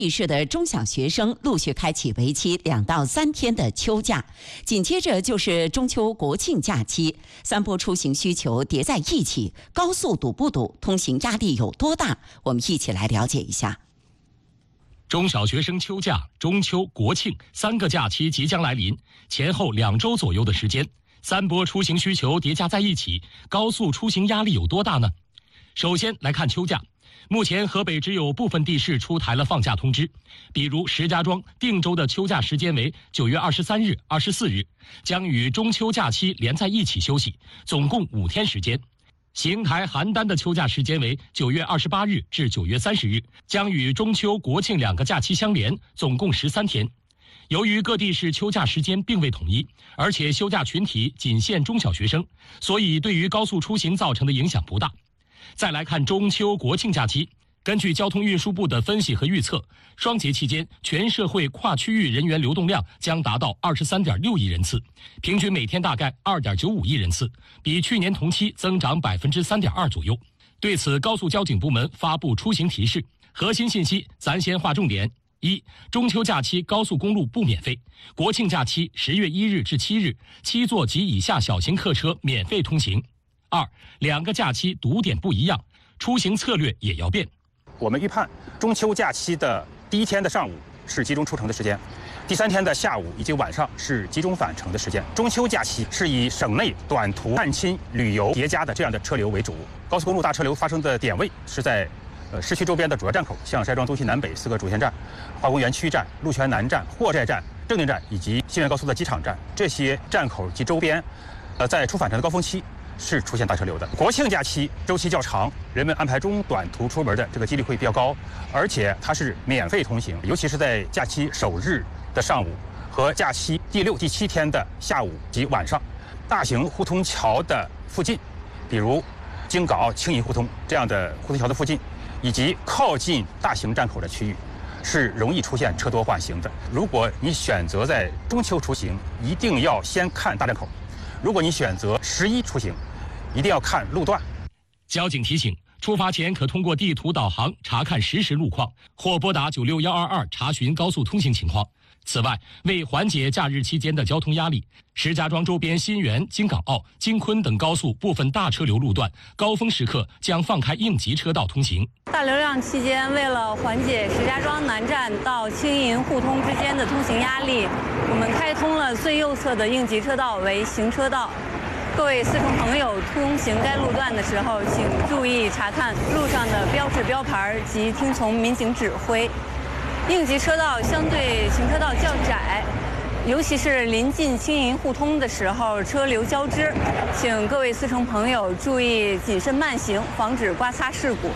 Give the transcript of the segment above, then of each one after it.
地市的中小学生陆续开启为期2到3天的秋假，紧接着就是中秋国庆假期，三波出行需求叠在一起，高速堵不堵，通行压力有多大？我们一起来了解一下。 中小学生秋假、中秋、国庆3个假期即将来临，前后2周左右的时间，三波出行需求叠加在一起，高速出行压力有多大呢？首先来看秋假。目前河北只有部分地市出台了放假通知，比如石家庄、定州的秋假时间为9月23日、24日，将与中秋假期连在一起休息，总共5天时间。邢台、邯郸的秋假时间为9月28日至9月30日，将与中秋、国庆2个假期相连，总共13天。由于各地市秋假时间并未统一，而且休假群体仅限中小学生，所以对于高速出行造成的影响不大。再来看中秋国庆假期，根据交通运输部的分析和预测，双节期间全社会跨区域人员流动量将达到23.6亿人次，平均每天大概2.95亿人次，比去年同期增长3.2%左右。对此，高速交警部门发布出行提示，核心信息咱先划重点：一、中秋假期高速公路不免费，国庆假期10月1日至7日，7座及以下小型客车免费通行。2、2个假期堵点不一样，出行策略也要变。 我们预判中秋假期的第1天的上午是集中出城的时间，第3天的下午以及晚上是集中返程的时间。中秋假期是以省内短途探亲旅游叠加的这样的车流为主，高速公路大车流发生的点位是在市区周边的主要站口，像石家庄东西南北4个主线站、化工园区站、鹿泉南站、货寨站、正定站以及新源高速的机场站，这些站口及周边，在出返程的高峰期是出现大车流的。国庆假期周期较长，人们安排中短途出门的这个几率会比较高，而且它是免费通行，尤其是在假期首日的上午和假期第6、第7天的下午及晚上，大型互通桥的附近，比如京港青银互通这样的互通桥的附近，以及靠近大型站口的区域，是容易出现车多缓行的。如果你选择在中秋出行，一定要先看大站口；如果你选择11出行，一定要看路段。 交警提醒，出发前可通过地图导航查看实时路况，或拨打96122查询高速通行情况。此外，为缓解假日期间的交通压力，石家庄周边新源、京港澳、京昆等高速部分大车流路段，高峰时刻将放开应急车道通行。 大流量期间，为了缓解石家庄南站到青银互通之间的通行压力，我们开通了最右侧的应急车道为行车道。各位司乘朋友通行该路段的时候，请注意查看路上的标志标牌及听从民警指挥。应急车道相对行车道较窄，尤其是临近青银互通的时候，车流交织，请各位司乘朋友注意谨慎慢行，防止刮擦事故。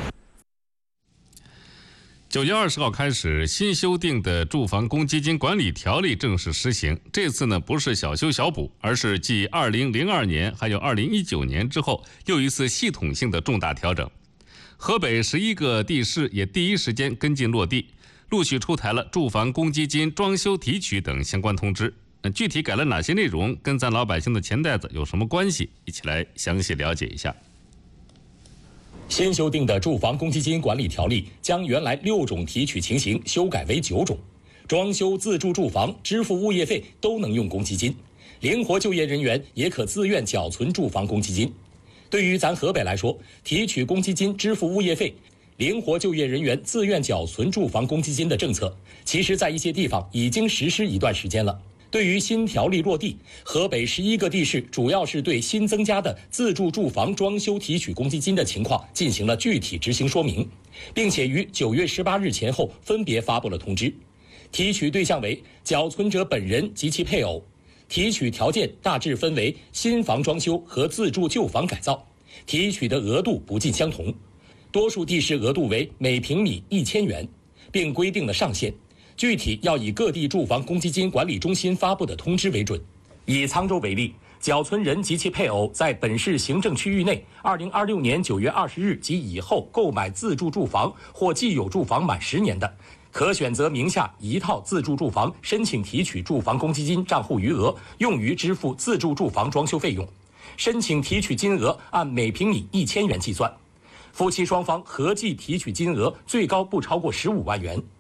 9月20号开始，新修订的住房公积金管理条例正式施行。这次呢，不是小修小补，而是继2002年还有2019年之后，又一次系统性的重大调整。河北11个地市也第一时间跟进落地，陆续出台了住房公积金装修提取等相关通知。具体改了哪些内容，跟咱老百姓的钱袋子有什么关系？一起来详细了解一下。 新修订的住房公积金管理条例将原来6种提取情形修改为9种，装修自住住房、支付物业费都能用公积金，灵活就业人员也可自愿缴存住房公积金。对于咱河北来说，提取公积金支付物业费，灵活就业人员自愿缴存住房公积金的政策，其实在一些地方已经实施一段时间了。对于新条例落地，河北11个地市主要是对新增加的自住住房装修提取公积金的情况进行了具体执行说明，并且于9月18日前后分别发布了通知。提取对象为缴存者本人及其配偶，提取条件大致分为新房装修和自住旧房改造，提取的额度不尽相同，多数地市额度为每平米1000元，并规定了上限。具体要以各地住房公积金管理中心发布的通知为准。以沧州为例，缴存人及其配偶在本市行政区域内2026年9月20日及以后购买自住住房或既有住房满10年的，可选择名下1套自住住房申请提取住房公积金账户余额，用于支付自住住房装修费用。申请提取金额按每平米1000元计算，夫妻双方合计提取金额最高不超过15万元。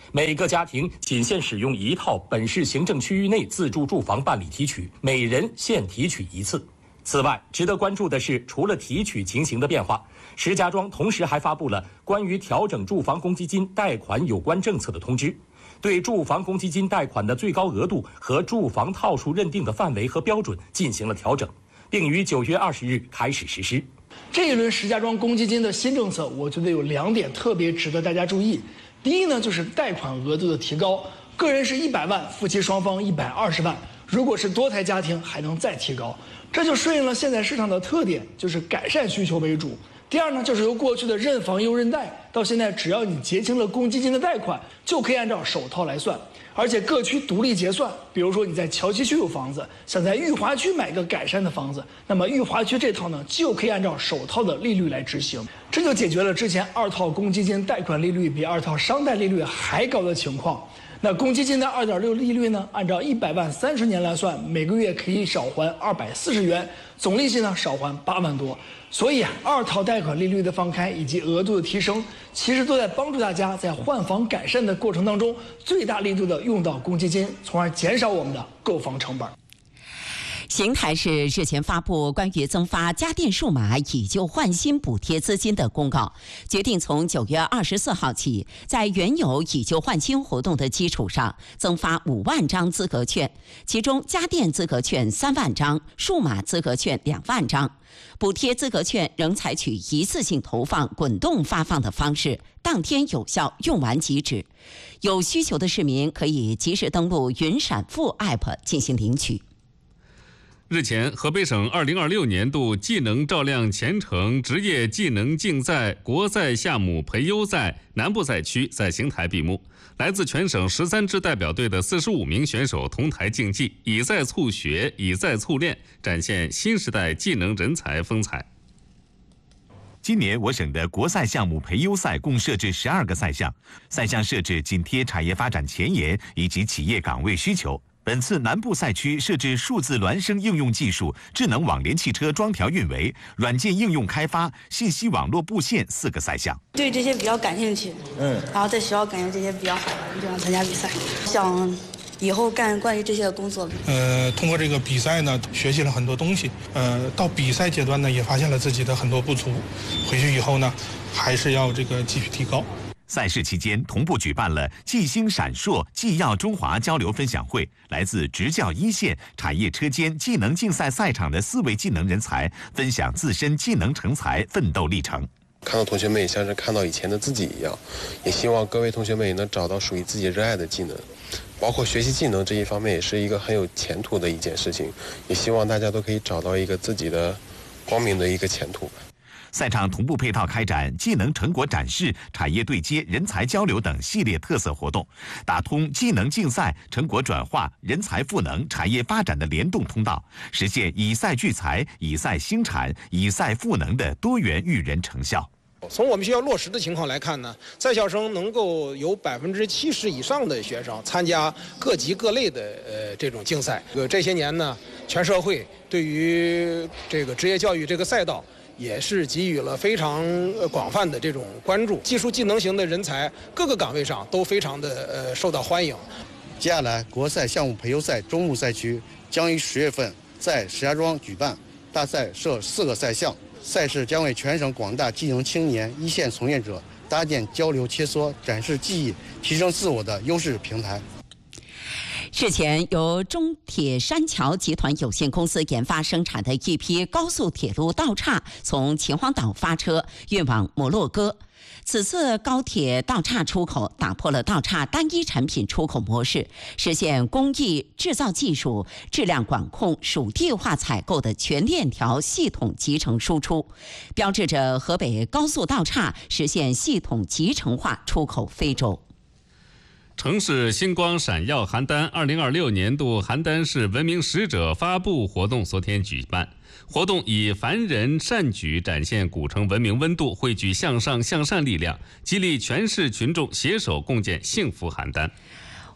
每个家庭仅限使用一套本市行政区域内自住住房办理提取，每人限提取1次。此外，值得关注的是，除了提取情形的变化，石家庄同时还发布了关于调整住房公积金贷款有关政策的通知，对住房公积金贷款的最高额度和住房套数认定的范围和标准进行了调整，并于9月20日开始实施。 这一轮石家庄公积金的新政策，我觉得有2点特别值得大家注意。第一呢，就是贷款额度的提高，个人是100万，夫妻双方120万，如果是多胎家庭还能再提高，这就顺应了现在市场的特点，就是改善需求为主。第二呢，就是由过去的认房优认贷，到现在只要你结清了公积金的贷款，就可以按照首套来算，而且各区独立结算。比如说你在桥西区有房子，想在裕华区买个改善的房子，那么裕华区这套呢，就可以按照首套的利率来执行，这就解决了之前2套公积金贷款利率比2套商贷利率还高的情况。那公积金的2.6利率呢，按照100万30年来算，每个月可以少还240元，总利息呢少还8万多。所以2套贷款利率的放开以及额度的提升，其实都在帮助大家在换房改善的过程当中，最大力度的用到公积金，从而减少我们的购房成本。 邢台市日前发布关于增发家电数码以旧换新补贴资金的公告，决定从9月24号起，在原有以旧换新活动的基础上，增发5万张资格券，其中家电资格券3万张，数码资格券2万张。补贴资格券仍采取一次性投放、滚动发放的方式，当天有效，用完即止。有需求的市民可以及时登录云闪付 App 进行领取。 日前，河北省2026年度技能照亮前程职业技能竞赛国赛项目培优赛南部赛区在邢台闭幕。来自全省13支代表队的45名选手同台竞技，以赛促学，以赛促练，展现新时代技能人才风采。 今年我省的国赛项目培优赛共设置12个赛项，赛项设置紧贴产业发展前沿以及企业岗位需求。本次南部赛区设置数字孪生应用技术、智能网联汽车装调运维、软件应用开发、信息网络布线4个赛项。 对这些比较感兴趣，然后在学校感觉这些比较好，就想参加比赛，想以后干关于这些的工作。 通过这个比赛呢，学习了很多东西。到比赛阶段呢，也发现了自己的很多不足，回去以后呢，还是要继续提高。 赛事期间同步举办了技星闪烁技耀中华交流分享会，来自职教一线、产业车间、技能竞赛赛场的4位技能人才分享自身技能成才奋斗历程。 看到同学们也像是看到以前的自己一样，也希望各位同学们也能找到属于自己热爱的技能，包括学习技能这一方面也是一个很有前途的一件事情，也希望大家都可以找到一个自己的光明的一个前途。 赛场同步配套开展技能成果展示、产业对接、人才交流等系列特色活动，打通技能竞赛、成果转化、人才赋能、产业发展的联动通道，实现以赛聚才、以赛兴产、以赛赋能的多元育人成效。 从我们学校落实的情况来看呢，在校生能够有70%以上的学生参加各级各类的这种竞赛。这些年呢，全社会对于这个职业教育这个赛道也是给予了非常广泛的这种关注，技术技能型的人才各个岗位上都非常的受到欢迎。 接下来，国赛项目培优赛中部赛区将于10月份在石家庄举办，大赛设4个赛项，赛事将为全省广大技能青年一线从业者搭建交流切磋、展示技艺、提升自我的优势平台。 日前，由中铁山桥集团有限公司研发生产的一批高速铁路道岔从秦皇岛发车运往摩洛哥。此次高铁道岔出口打破了道岔单一产品出口模式，实现工艺、制造技术、质量管控、属地化采购的全链条系统集成输出，标志着河北高速道岔实现系统集成化出口非洲。 城市星光闪耀邯郸2026年度邯郸市文明使者发布活动昨天举办。活动以凡人善举展现古城文明温度，汇聚向上向善力量，激励全市群众携手共建幸福邯郸。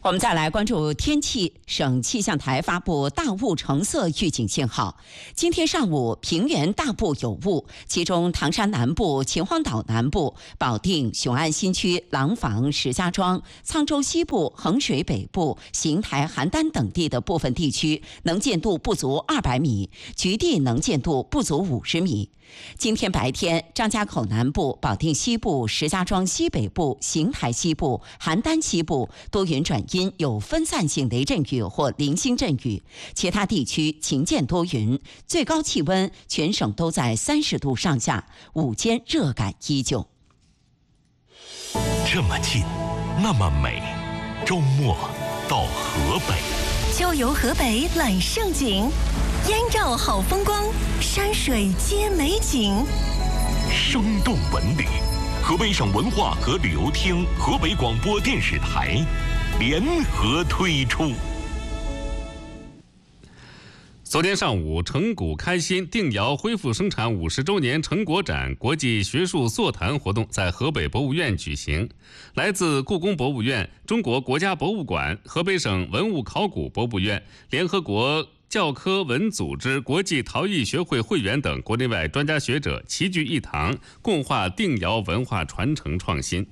我们再来关注天气。省气象台发布大雾橙色预警信号。今天上午，平原大部有雾，其中唐山南部、秦皇岛南部、保定、雄安新区、廊坊、石家庄、沧州西部、衡水北部、邢台、邯郸等地的部分地区能见度不足200米，局地能见度不足50米。今天白天，张家口南部、保定西部、石家庄西北部、邢台西部、邯郸西部多云转阴，有分散性雷阵雨或零星阵雨，其他地区晴间多云，最高气温全省都在30度上下，午间热感依旧。 这么近，那么美，周末到河北， 郊游河北揽胜景，燕赵好风光，山水皆美景， 生动文旅。河北省文化和旅游厅、河北广播电视台联合推出。 昨天上午，成古开心定窑恢复生产50周年成果展国际学术座谈活动在河北博物院举行。来自故宫博物院、中国国家博物馆、河北省文物考古博物院、联合国教科文组织国际陶艺学会会员等国内外专家学者齐聚一堂，共话定窑文化传承创新。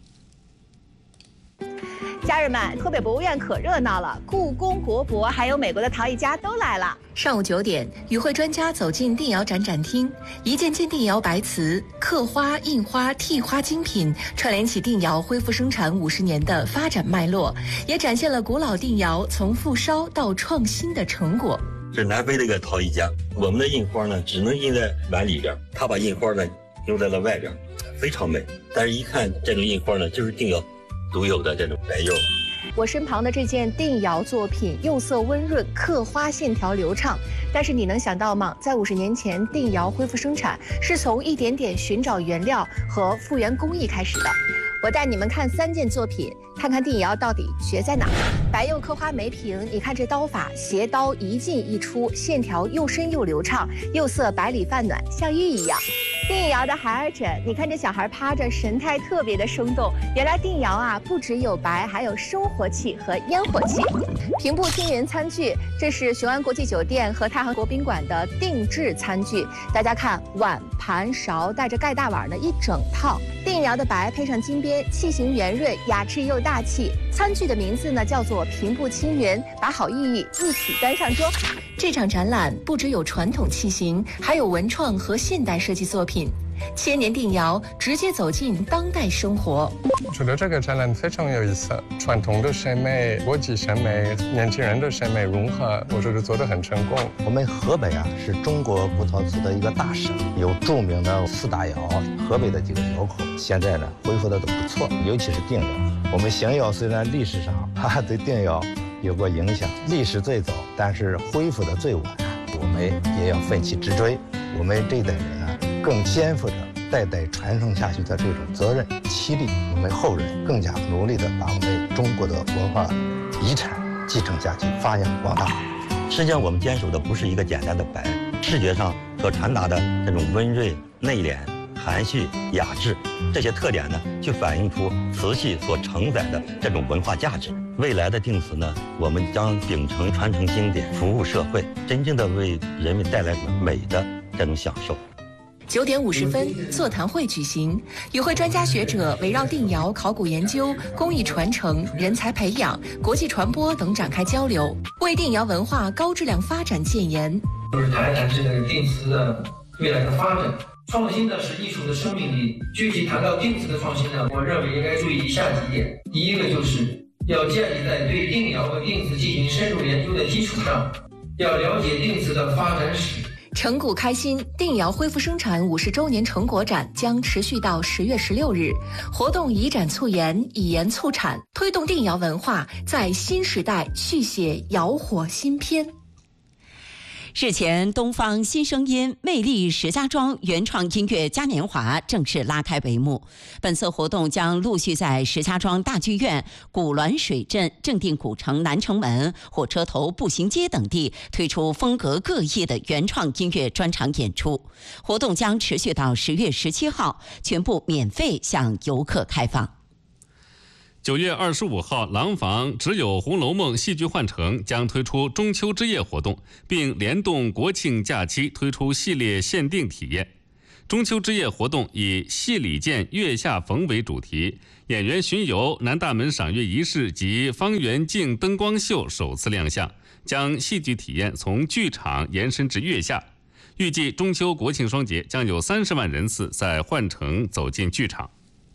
家人们，河北博物院可热闹了，故宫、国博还有美国的陶艺家都来了。 上午9点，与会专家走进定窑展厅，一件件定窑白瓷、刻花、印花、剔花精品，串联起定窑恢复生产50年的发展脉络，也展现了古老定窑从复烧到创新的成果。 是南非的一个陶艺家，我们的印花呢只能印在碗里边，他把印花呢用在了外边，非常美。但是一看这种印花呢，就是定窑独有的这种白釉。 我身旁的这件定窑作品，釉色温润，刻花线条流畅。但是你能想到吗？在50年前，定窑恢复生产是从一点点寻找原料和复原工艺开始的。我带你们看3件作品，看看定窑到底学在哪。白釉刻花梅瓶，你看这刀法，斜刀一进一出，线条又深又流畅，釉色白里泛暖，像玉一样。定窑的孩儿枕，你看这小孩趴着，神态特别的生动。原来定窑啊，不只有白，还有生活气和烟火气。平步青云餐具，这是雄安国际酒店和太行国宾馆的定制餐具。大家看，碗、盘、勺，带着盖大碗的一整套。定窑的白配上金边，器型圆润，雅致又大气。餐具的名字呢叫做平步青云，把好寓意一起端上桌。 这场展览不只有传统器型，还有文创和现代设计作品。千年定窑直接走进当代生活。 我觉得这个展览非常有意思，传统的审美、国际审美、年轻人的审美融合，我觉得做得很成功。 我们河北啊是中国古陶瓷的一个大省，有著名的4大窑，河北的几个窑口现在呢恢复的都不错，尤其是定窑。我们邢窑虽然历史上对定窑有过影响，历史最早，但是恢复的最晚，我们也要奋起直追。我们这一代人啊，更肩负着代代传承下去的这种责任，激励我们后人更加努力地把我们中国的文化遗产继承下去，发扬光大。 实际上，我们坚守的不是一个简单的白，视觉上所传达的这种温润、内敛、含蓄、雅致，这些特点呢，就反映出瓷器所承载的这种文化价值。未来的定瓷呢，我们将秉承传承经典，服务社会，真正的为人们带来美的这种享受。 9点50分，座谈会举行，与会专家学者围绕定窑考古研究、工艺传承、人才培养、国际传播等展开交流，为定窑文化高质量发展建言。 就是谈一谈这个定瓷的未来的发展。创新的是艺术的生命力。具体谈到定瓷的创新呢，我认为应该注意以下几点。第一个就是要建立在对定窑和定瓷进行深入研究的基础上，要了解定瓷的发展史。 成古开新定窑恢复生产50周年成果展将持续到10月16日，活动以展促研，以研促产，推动定窑文化在新时代续写窑火新篇。 日前，东方新声音魅力石家庄原创音乐嘉年华正式拉开帷幕。本次活动将陆续在石家庄大剧院、古滦水镇、正定古城南城门、火车头步行街等地推出风格各异的原创音乐专场演出。活动将持续到10月17号，全部免费向游客开放。 9月25号，廊坊只有《红楼梦》戏剧幻城将推出中秋之夜活动，并联动国庆假期推出系列限定体验。中秋之夜活动以戏里见月下逢为主题，演员巡游、南大门赏月仪式及方圆镜灯光秀首次亮相，将戏剧体验从剧场延伸至月下。预计中秋国庆双节将有30万人次在幻城走进剧场。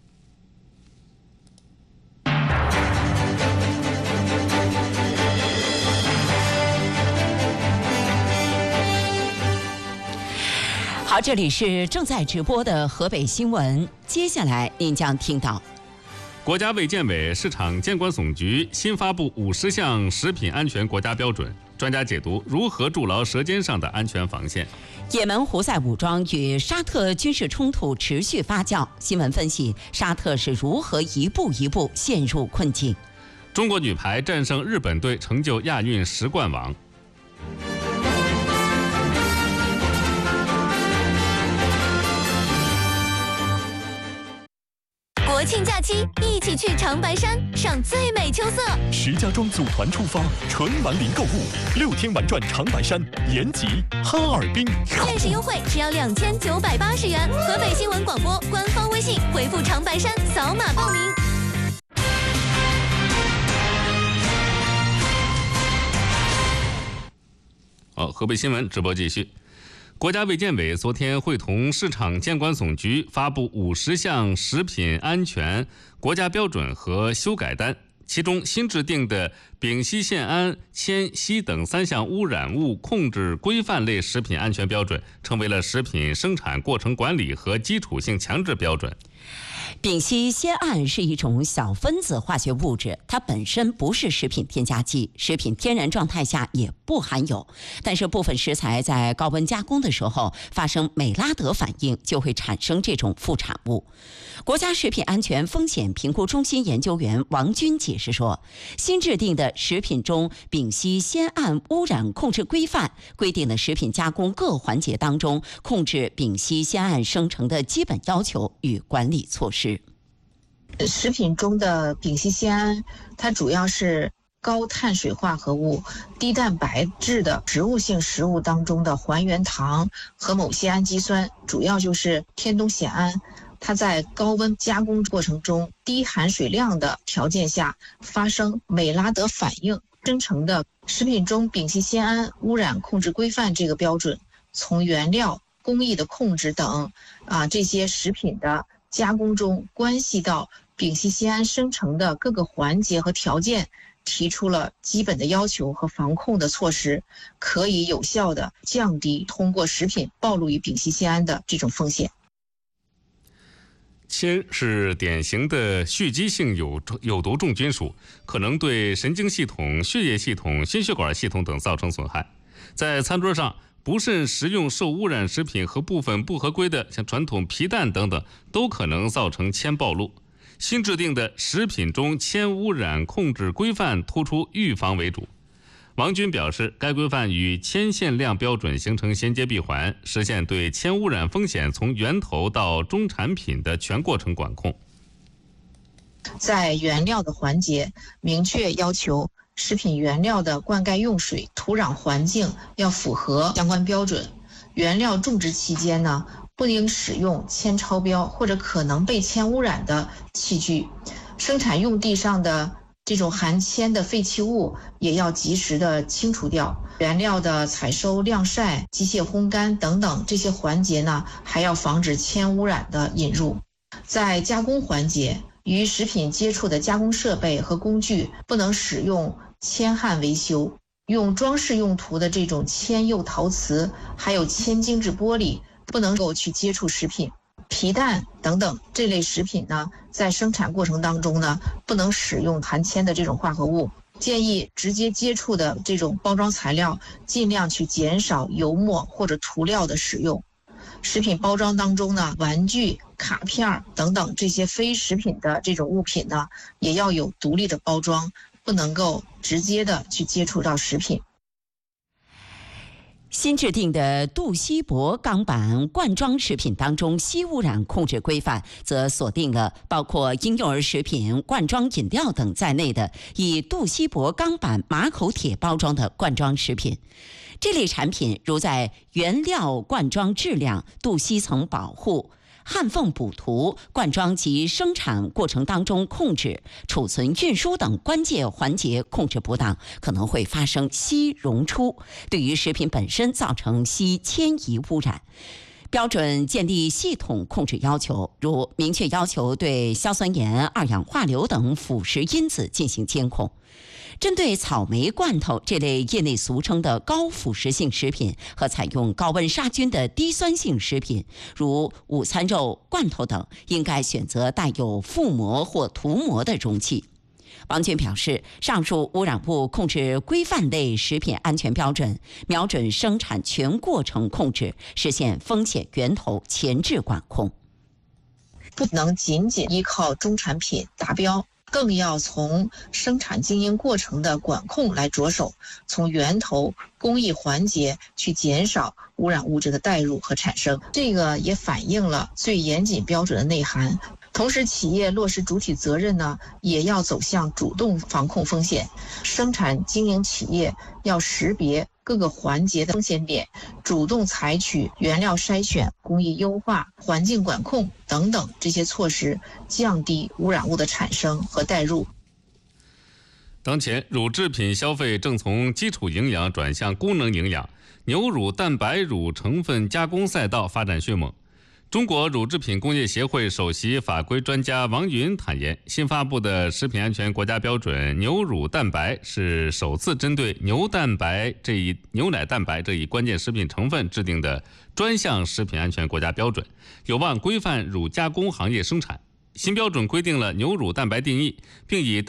好，这里是正在直播的河北新闻，接下来您将听到。 国家卫健委、市场监管总局新发布50项食品安全国家标准，专家解读如何筑牢舌尖上的安全防线。 也门胡塞武装与沙特军事冲突持续发酵，新闻分析沙特是如何一步一步陷入困境。 中国女排战胜日本队，成就亚运10冠王。 国庆假期，一起去长白山赏最美秋色。 石家庄组团出发，纯玩林购物，6天玩转长白山、延吉、哈尔滨， 限时优惠只要2980元。河北新闻广播官方微信回复长白山扫码报名。 好，河北新闻直播继续。国家卫健委昨天会同市场监管总局发布50项食品安全国家标准和修改单，其中新制定的丙烯酰胺、铅、硒等3项污染物控制规范类食品安全标准，成为了食品生产过程管理和基础性强制标准。 丙烯酰胺是一种小分子化学物质，它本身不是食品添加剂，食品天然状态下也不含有。但是部分食材在高温加工的时候发生美拉德反应，就会产生这种副产物。国家食品安全风险评估中心研究员王军解释说，新制定的食品中丙烯酰胺污染控制规范规定了食品加工各环节当中控制丙烯酰胺生成的基本要求与管理措施。 食品中的丙烯酰胺，它主要是高碳水化合物、低蛋白质的植物性食物当中的还原糖和某些氨基酸，主要就是天冬酰胺。它在高温加工过程中低含水量的条件下发生美拉德反应生成的食品中丙烯酰胺污染控制规范这个标准，从原料、工艺的控制等这些食品的加工中关系到丙烯酰胺生成的各个环节和条件，提出了基本的要求和防控的措施，可以有效地降低通过食品暴露于丙烯酰胺的这种风险。 铅是典型的蓄积性有毒重金属，可能对神经系统、血液系统、心血管系统等造成损害。在餐桌上不慎食用受污染食品和部分不合规的像传统皮蛋等等，都可能造成铅暴露。新制定的食品中铅污染控制规范突出预防为主。王军表示，该规范与铅限量标准形成衔接闭环，实现对铅污染风险从源头到终产品的全过程管控。 在原料的环节，明确要求食品原料的灌溉用水、土壤环境要符合相关标准。原料种植期间呢，不应使用铅超标或者可能被铅污染的器具。生产用地上的这种含铅的废弃物也要及时的清除掉。原料的采收、晾晒、机械烘干等等这些环节呢，还要防止铅污染的引入。在加工环节，与食品接触的加工设备和工具不能使用铅焊维修，用装饰用途的这种铅釉陶瓷还有铅精制玻璃不能够去接触食品。皮蛋等等这类食品呢，在生产过程当中呢，不能使用含铅的这种化合物。建议直接接触的这种包装材料，尽量去减少油墨或者涂料的使用。食品包装当中呢，玩具、卡片等等这些非食品的这种物品呢，也要有独立的包装，不能够直接的去接触到食品。 新制定的杜锡箔钢板罐装食品当中，硒污染控制规范则锁定了包括婴幼儿食品、罐装饮料等在内的以杜锡箔钢板马口铁包装的罐装食品。这类产品如在原料罐装质量、镀锡层保护、焊缝补涂、灌装及生产过程当中控制、储存、运输等关键环节控制不当，可能会发生硒溶出，对于食品本身造成硒迁移污染。标准建立系统控制要求，如明确要求对硝酸盐、二氧化硫等腐蚀因子进行监控。针对草莓罐头这类业内俗称的高腐蚀性食品和采用高温杀菌的低酸性食品，如午餐肉、罐头等，应该选择带有覆膜或涂膜的容器。王军表示，上述污染物控制规范类食品安全标准瞄准生产全过程控制，实现风险源头前置管控。 不能仅仅依靠中产品达标，更要从生产经营过程的管控来着手，从源头工艺环节去减少污染物质的带入和产生。这个也反映了最严谨标准的内涵。同时，企业落实主体责任呢，也要走向主动防控风险。生产经营企业要识别各个环节的风险点，主动采取原料筛选、工艺优化、环境管控等等这些措施，降低污染物的产生和带入。 当前，乳制品消费正从基础营养转向功能营养，牛乳、蛋白乳成分加工赛道发展迅猛。中国乳制品工业协会首席法规专家王云坦言，新发布的食品安全国家标准牛乳蛋白是首次针对牛奶蛋白这一关键食品成分制定的专项食品安全国家标准，有望规范乳加工行业生产。新标准规定了牛乳蛋白定义，并以